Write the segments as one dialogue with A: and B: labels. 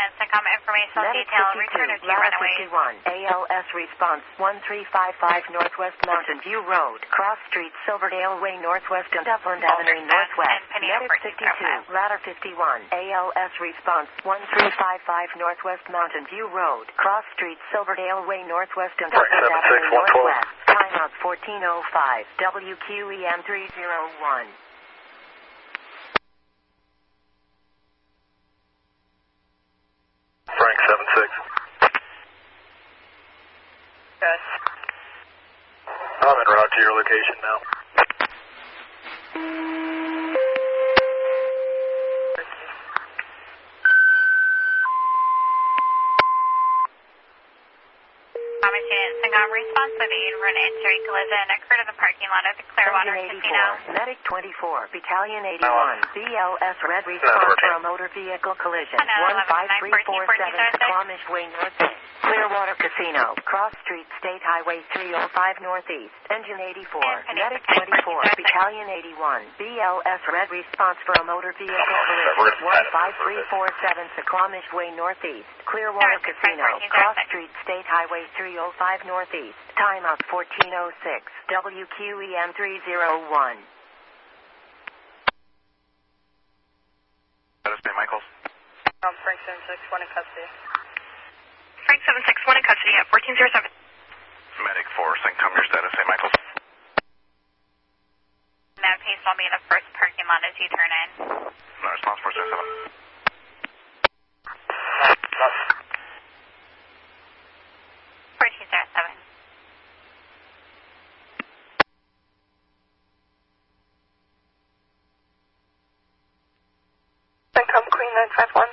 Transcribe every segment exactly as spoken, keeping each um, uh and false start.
A: and SECOM informational
B: Medic
A: detail. Return of two runaway.
B: fifty-one, A L S response one three five five Northwest Mountain View Road, Cross Street, Silverdale Way Northwest and Upland Avenue Northwest. Medic fifty-two, Ladder fifty-one, A L S response one three five five Northwest Mountain View Road, Cross Street, Silverdale Way Northwest and Upland Avenue Northwest. Timeout fourteen oh five, W Q E M three oh one.
C: Frank seven six.
A: Yes.
C: I'm en route to your location now.
A: Thomas Unit, SECOM response with aid for an entry collision occurred in the parking lot at the Clearwater Casino.
B: Medic twenty-four, Battalion eighty-one, B L S red response for a motor vehicle collision. one five three four seven Squamish Way North, Clearwater Casino, Cross Street, State Highway three oh five Northeast. Engine eighty-four, Medic twenty-four, Battalion eighty-one, B L S red response for a motor vehicle collision. one five three four seven Squamish Way Northeast, Clearwater Casino, Cross Street, State Highway three oh five Northeast. Timeout fourteen oh six, W Q E M three oh one.
C: That is Saint Michael's.
D: Um, Frank seven six one in custody.
A: Frank seven six one in custody at fourteen oh seven.
C: Medic four, SECOM, your status, Saint Michael's.
A: That pace will be in the first parking lot as you turn in.
C: No response, four zero seven.
A: fourteen oh seven.
D: SECOM Queen nine five one.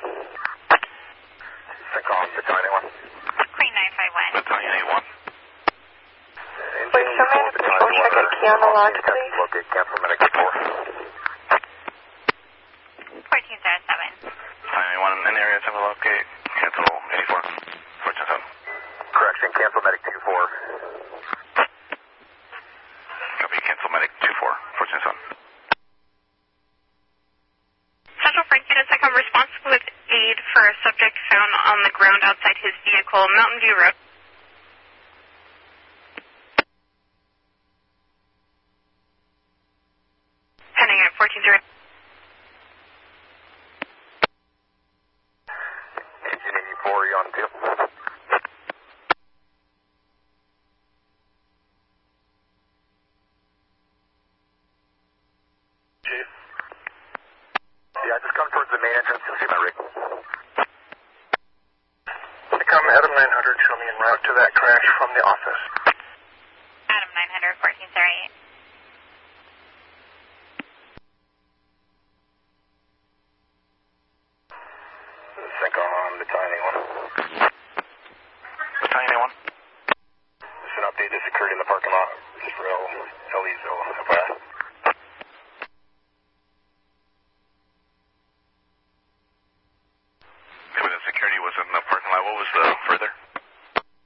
C: SECOM, Battalion eighty-one.
A: Queen nine five one.
C: Battalion eighty-one.
D: Wait, somebody to control check at Keanu Lodge, please.
C: Locate cancel medic four.
A: fourteen oh seven.
C: Battalion eighty-one in area, ten to locate. Cancel eighty-four. fourteen oh seven. Correction, cancel medic two four. Copy, cancel medic two four. fourteen oh seven.
A: Central Frank Unit, SECOM response with aid for a subject found on the ground outside his vehicle, Mountain View Road. Pending at fourteen oh.
C: Engine eighty-four, you on field? Chief? Yeah, just come towards the main entrance and see my rig. Come Adam nine hundred, show me en route to that crash from the office.
A: Adam nine hundred, fourteen oh eight.
C: SECOM, Battalion eighty-one.